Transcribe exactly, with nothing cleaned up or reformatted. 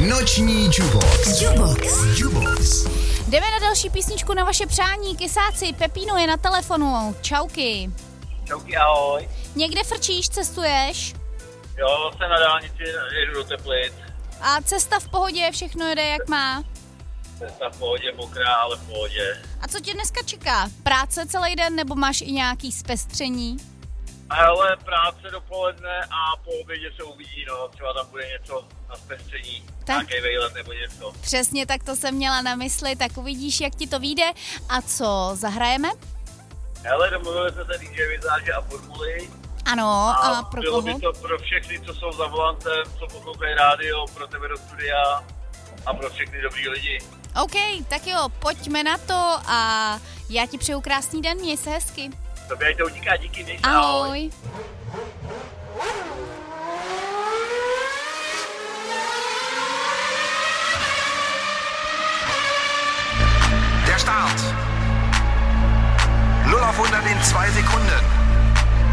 Noční Jubox. Jubox. Jubox. Jdeme na další písničku na vaše přání. Kysáci, Pepino je na telefonu. Čauky. Čauky, ahoj. Někde frčíš, cestuješ? Jo, jsem na dálnici, jedu do Teplic. A cesta v pohodě, všechno jede jak má? Cesta v pohodě, mokrá, ale v pohodě. A co tě dneska čeká? Práce celý den nebo máš i nějaký zpestření? Hele, práce dopoledne a po obědě se uvidí, no, třeba tam bude něco na zpestření, Tak. nějaký vejlet nebo něco. Přesně tak to jsem měla na mysli, tak uvidíš, jak ti to vyjde. A co, zahrajeme? Hele, domluvili jsme se dý džej Vizáže a Formuly. Ano, A, a pro bylo koho? by to pro všechny, co jsou za volantem, co poslouchají rádio, pro tebe do studia a pro všechny dobrý lidi. OK, tak jo, pojďme na to a já ti přeju krásný den, měj se hezky. Tobě ať to utíká, díky, měj se, ahoj. Ahoj. Der Start. null auf hundert in zwei Sekunden.